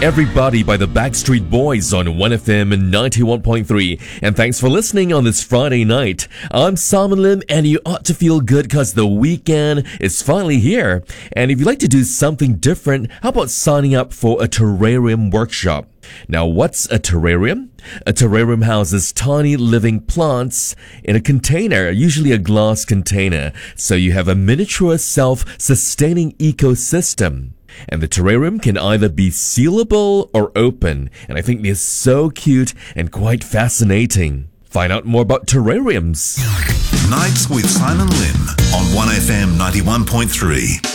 Everybody by the Backstreet Boys on 1FM 91.3. And thanks for listening on this Friday night. I'm Simon Lim, and you ought to feel good because the weekend is finally here. And if you'd like to do something different, how about signing up for a terrarium workshop? Now, what's a terrarium? A terrarium houses tiny living plants in a container, usually a glass container, so you have a miniature self-sustaining ecosystem. And the terrarium can either be sealable or open, and I think they're so cute and quite fascinating. Find out more about terrariums. Nights with Simon Lim on 1FM 91.3.